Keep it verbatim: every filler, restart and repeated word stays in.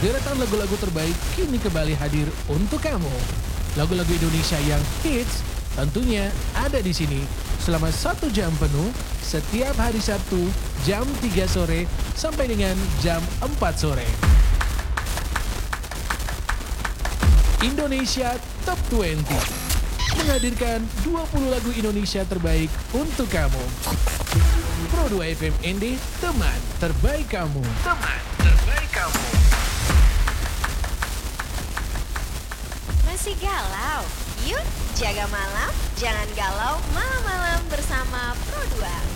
Deretan lagu-lagu terbaik kini kembali hadir untuk kamu. Lagu-lagu Indonesia yang hits tentunya ada di sini selama satu jam penuh setiap hari Sabtu jam tiga sore sampai dengan jam empat sore. Indonesia Top dua puluh menghadirkan dua puluh lagu Indonesia terbaik untuk kamu. Pro dua F M N D, teman terbaik kamu. Teman terbaik kamu. Masih galau? Yuk, jaga malam, jangan galau malam-malam bersama Pro dua.